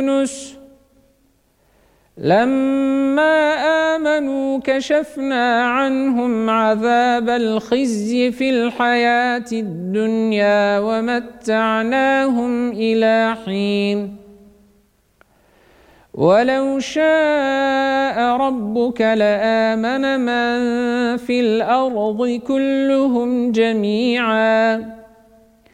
يونس لما آمنوا كشفنا عنهم عذاب الخزي في الحياة الدنيا ومتعناهم إلى حين ولو شاء ربك لآمن من في الأرض كلهم جميعا